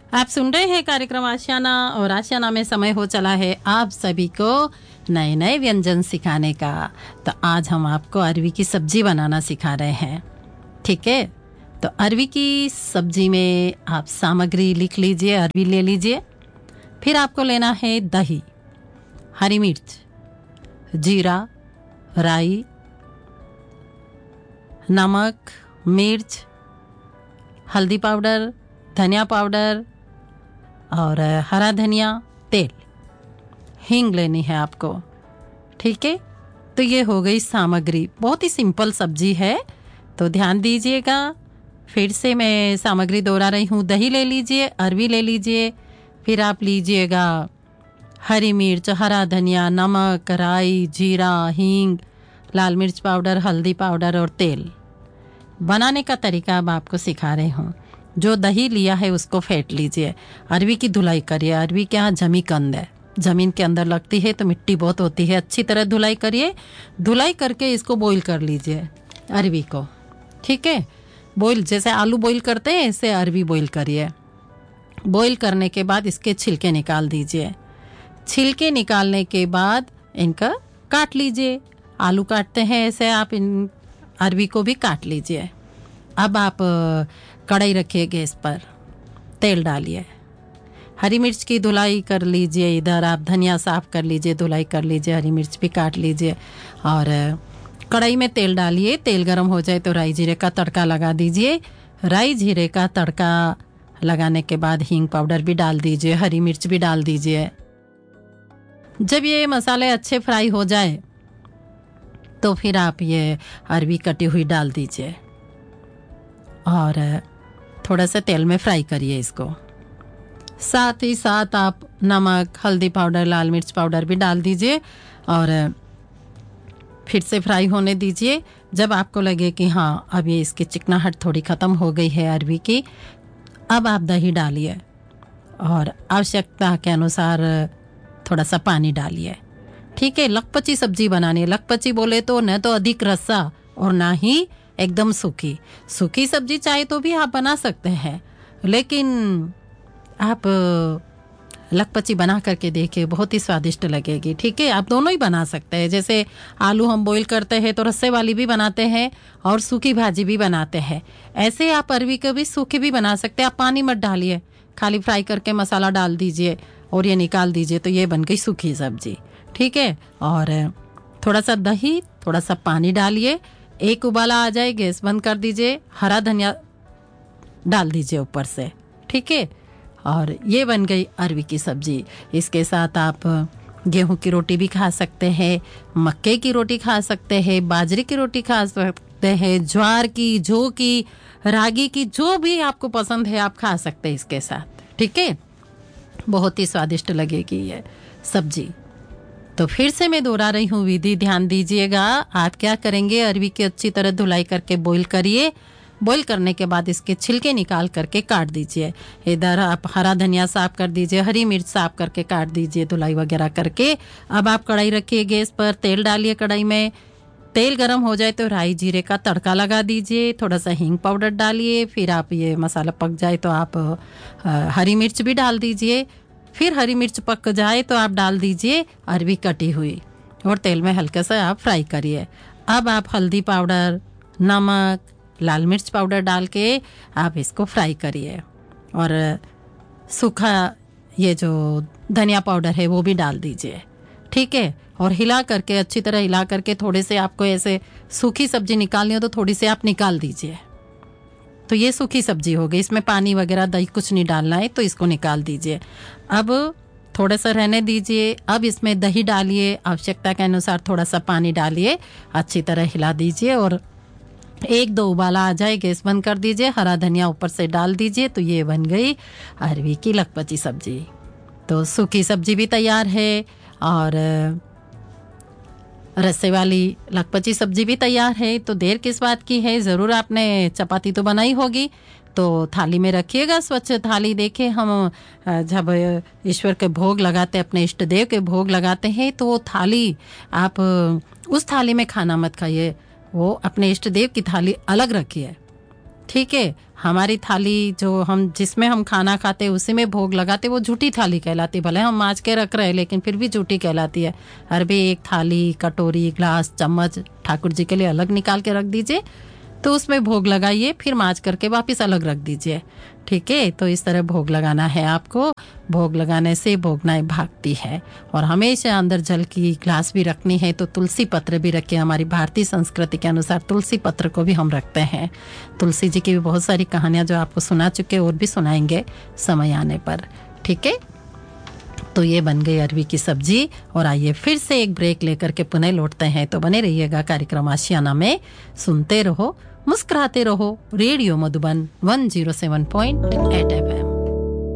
आप सुन रहे हैं कार्यक्रम आशियाना और आशियाना में समय हो चला है आप सभी को नए नए व्यंजन सिखाने का। तो आज हम आपको अरवी की सब्जी बनाना सिखा रहे हैं। ठीक है, तो अरवी की सब्जी में आप सामग्री लिख लीजिए, अरवी ले लीजिए। फिर आपको लेना है दही, हरी मिर्च, जीरा, राई, नमक, मिर्च, हल्दी पाउडर, धनिया पाउडर और हरा धनिया, तेल, हींग लेनी है आपको। ठीक है, तो ये हो गई सामग्री। बहुत ही सिंपल सब्जी है, तो ध्यान दीजिएगा। फिर से मैं सामग्री दोहरा रही हूँ। दही ले लीजिए, अरवी ले लीजिए, फिर आप लीजिएगा हरी मिर्च, हरा धनिया, नमक, राई, जीरा, हींग, लाल मिर्च पाउडर, हल्दी पाउडर और तेल। बनाने का तरीका अब आपको सिखा रही हूँ। जो दही लिया है उसको फेंट लीजिए। अरवी की धुलाई करिए। अरवी क्या जमी कंद है, जमीन के अंदर लगती है तो मिट्टी बहुत होती है। अच्छी तरह धुलाई करिए। धुलाई करके इसको बॉईल कर लीजिए अरवी को। ठीक है, बॉईल जैसे आलू बॉईल करते हैं ऐसे अरवी बॉईल करिए। बॉईल करने के बाद इसके छिलके निकाल दीजिए। छिलके निकालने के बाद इनका काट लीजिए। आलू काटते हैं ऐसे आप इन अरवी को भी काट लीजिए। अब आप कढ़ाई रखिए गैस पर, तेल डालिए, हरी मिर्च की धुलाई कर लीजिए। इधर आप धनिया साफ कर लीजिए, धुलाई कर लीजिए, हरी मिर्च भी काट लीजिए और कढ़ाई में तेल डालिए। तेल गर्म हो जाए तो राई जीरे का तड़का लगा दीजिए। राई जीरे का तड़का लगाने के बाद हींग पाउडर भी डाल दीजिए, हरी मिर्च भी डाल दीजिए। जब ये मसाले अच्छे फ्राई हो जाए तो फिर आप ये अरवी कटी हुई डाल दीजिए और थोड़ा सा तेल में फ्राई करिए इसको। साथ ही साथ आप नमक, हल्दी पाउडर, लाल मिर्च पाउडर भी डाल दीजिए और फिर से फ्राई होने दीजिए। जब आपको लगे कि हाँ अब ये इसकी चिकनाहट थोड़ी ख़त्म हो गई है अरवी की, अब आप दही डालिए और आवश्यकता के अनुसार थोड़ा सा पानी डालिए। ठीक है, लकपची सब्जी बनानी है। लकपची बोले तो न तो अधिक रस्सा और ना ही एकदम सूखी। सूखी सब्जी चाहे तो भी आप बना सकते हैं, लेकिन आप लकपची बना करके देखिए, बहुत ही स्वादिष्ट लगेगी। ठीक है, आप दोनों ही बना सकते हैं। जैसे आलू हम बॉईल करते हैं तो रस्से वाली भी बनाते हैं और सूखी भाजी भी बनाते हैं। ऐसे आप अरवी को भी सूखी भी बना सकते हैं। आप पानी मत डालिए, खाली फ्राई करके मसाला डाल दीजिए और ये निकाल दीजिए, तो ये बन गई सूखी सब्जी। ठीक है, और थोड़ा सा दही, थोड़ा सा पानी डालिए। एक उबाला आ जाए, गैस बंद कर दीजिए, हरा धनिया डाल दीजिए ऊपर से। ठीक है, और ये बन गई अरवी की सब्जी। इसके साथ आप गेहूं की रोटी भी खा सकते हैं, मक्के की रोटी खा सकते हैं, बाजरे की रोटी खा सकते हैं, ज्वार की, जौ की, रागी की, जो भी आपको पसंद है आप खा सकते हैं इसके साथ। ठीक है, बहुत ही स्वादिष्ट लगेगी ये सब्जी। तो फिर से मैं दोहरा रही हूँ विधि, ध्यान दीजिएगा। आप क्या करेंगे, अरवी की अच्छी तरह धुलाई करके बॉईल करिए। बॉईल करने के बाद इसके छिलके निकाल करके काट दीजिए। इधर आप हरा धनिया साफ कर दीजिए, हरी मिर्च साफ करके काट दीजिए, धुलाई वगैरह करके। अब आप कढ़ाई रखिए गैस पर, तेल डालिए कढ़ाई में। तेल गरम हो जाए तो राई जीरे का तड़का लगा दीजिए, थोड़ा सा हींग पाउडर डालिए। फिर आप ये मसाला पक जाए तो आप हरी मिर्च भी डाल दीजिए। फिर हरी मिर्च पक जाए तो आप डाल दीजिए अरवी कटी हुई और तेल में हल्का सा आप फ्राई करिए। अब आप हल्दी पाउडर, नमक, लाल मिर्च पाउडर डाल के आप इसको फ्राई करिए और सूखा ये जो धनिया पाउडर है वो भी डाल दीजिए। ठीक है, और हिला करके अच्छी तरह हिला करके, थोड़े से आपको ऐसे सूखी सब्जी निकालनी हो तो थोड़ी से आप निकाल दीजिए। तो ये सूखी सब्जी हो गई, इसमें पानी वगैरह दही कुछ नहीं डालना है, तो इसको निकाल दीजिए। अब थोड़ा सा रहने दीजिए। अब इसमें दही डालिए, आवश्यकता के अनुसार थोड़ा सा पानी डालिए, अच्छी तरह हिला दीजिए और एक दो उबाला आ जाए, गैस बंद कर दीजिए, हरा धनिया ऊपर से डाल दीजिए। तो ये बन गई अरवी की लकपची सब्जी। तो सूखी सब्जी भी तैयार है और रस्से वाली लकपची सब्जी भी तैयार है। तो देर किस बात की है, ज़रूर आपने चपाती तो बनाई होगी, तो थाली में रखिएगा, स्वच्छ थाली। देखे हम जब ईश्वर के भोग लगाते, अपने इष्ट देव के भोग लगाते हैं, तो वो थाली आप उस थाली में खाना मत खाइए, वो अपने इष्ट देव की थाली अलग रखिए। ठीक है। हमारी थाली जो हम जिसमें हम खाना खाते उसी में भोग लगाते, वो झूठी थाली कहलाती। भले हम मांज के रख रहे हैं लेकिन फिर भी झूठी कहलाती है। अरबी एक थाली, कटोरी, ग्लास, चम्मच ठाकुर जी के लिए अलग निकाल के रख दीजिए, तो उसमें भोग लगाइए, फिर मांज करके वापस अलग रख दीजिए। ठीक है, तो इस तरह भोग लगाना है आपको। भोग लगाने से भोगनाएं भागती है। और हमेशा अंदर जल की ग्लास भी रखनी है, तो तुलसी पत्र भी रखें। हमारी भारतीय संस्कृति के अनुसार तुलसी पत्र को भी हम रखते हैं। तुलसी जी की भी बहुत सारी कहानियां जो आपको सुना चुके और भी सुनाएंगे समय आने पर। ठीक है, तो ये बन गई अरबी की सब्जी। और आइए फिर से एक ब्रेक लेकर के पुनः लौटते हैं। तो बने रहिएगा कार्यक्रम आशियाना में। सुनते रहो, मुस्कुराते रहो। Radio Madhuban 107.8 FM।